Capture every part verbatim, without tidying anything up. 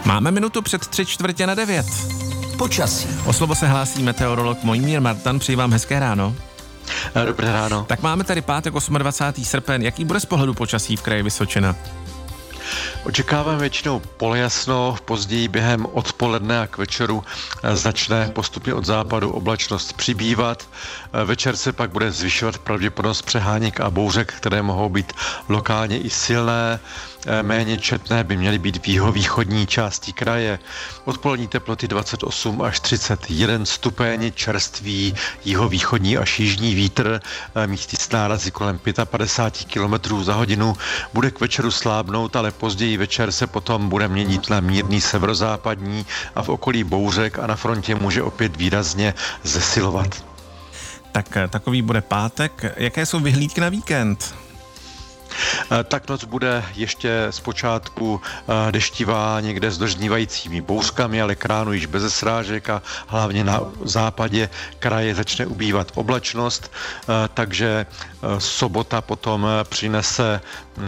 Máme minutu před tři čtvrtě na devět. Počasí. O slovo se hlásí meteorolog Mojmír Martan, přeji vám hezké ráno. Dobré ráno. Tak máme tady pátek dvacátého osmého srpen. Jaký bude z pohledu počasí v kraji Vysočina? Očekáváme většinou polojasno, později během odpoledne a k večeru začne postupně od západu oblačnost přibývat. Večer se pak bude zvyšovat pravděpodobnost přeháněk a bouřek, které mohou být lokálně i silné. Méně četné by měly být v jihovýchodní části kraje. Odpolední teploty dvacet osm až třicet jedna stupeň, čerstvý jihovýchodní až jižní vítr, místy s nárazy kolem padesát pět kilometrů za hodinu. Bude k večeru slábnout, ale později večer se potom bude měnit na mírný severozápadní a v okolí bouřek a na frontě může opět výrazně zesilovat. Tak takový bude pátek. Jaké jsou vyhlídky na víkend? Tak noc bude ještě zpočátku deštivá, někde s doždívajícími bouřkami, ale k ránu již bez srážek a hlavně na západě kraje začne ubývat oblačnost, takže sobota potom přinese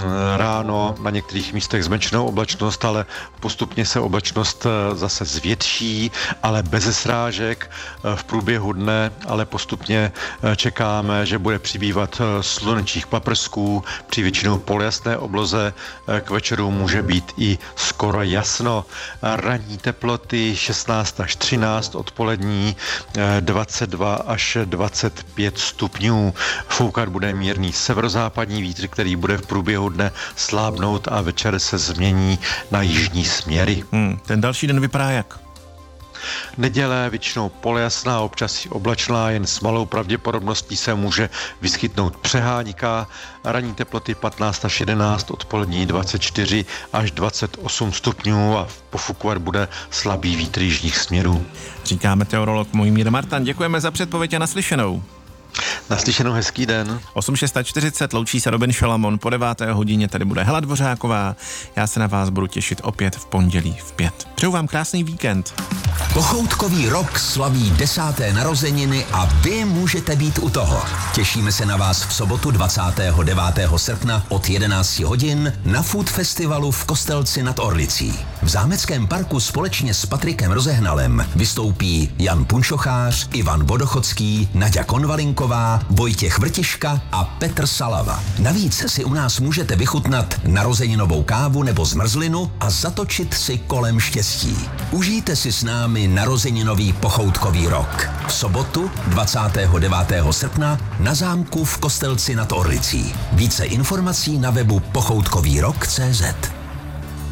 ráno na některých místech zmenšenou oblačnost, ale postupně se oblačnost zase zvětší, ale bez srážek v průběhu dne, ale postupně čekáme, že bude přibývat slunečních paprsků při většinou polojasné obloze, k večeru může být i skoro jasno. Ranní teploty šestnáct až třináct, odpolední dvacet dva až dvacet pět stupňů. Foukat bude mírný severozápadní vítr, který bude v průběhu dne slábnout a večer se změní na jižní směry. Hmm, ten další den vypadá jak? Neděle většinou polojasná, občas oblačná, jen s malou pravděpodobností se může vyskytnout přeháňka. Ranní teploty patnáct až jedenáct, odpolední dvacet čtyři až dvacet osm stupňů a pofukovat bude slabý vítr jižních směrů. Říká meteorolog Mojmír Martan. Děkujeme za předpověď a naslyšenou. Naslyšenou, hezký den. osm čtyřicet šest loučí se Robin Šalamon, po deváté hodině tady bude Hela Dvořáková. Já se na vás budu těšit opět v pondělí v pět. Přeju vám krásný víkend. Pochoutkový rok slaví desáté narozeniny a vy můžete být u toho. Těšíme se na vás v sobotu dvacátého devátého srpna od jedenácti hodin na Food Festivalu v Kostelci nad Orlicí. V Zámeckém parku společně s Patrikem Rozehnalem vystoupí Jan Punčochář, Ivan Vodochodský, Naďa Konvalinková, Vojtěch Vrtiška a Petr Salava. Navíc si u nás můžete vychutnat narozeninovou kávu nebo zmrzlinu a zatočit si kolem štěstí. Užijte si s námi narozeninový pochoutkový rok. V sobotu dvacátého devátého srpna na zámku v Kostelci nad Orlicí. Více informací na webu pochoutkový rok tečka cé zet.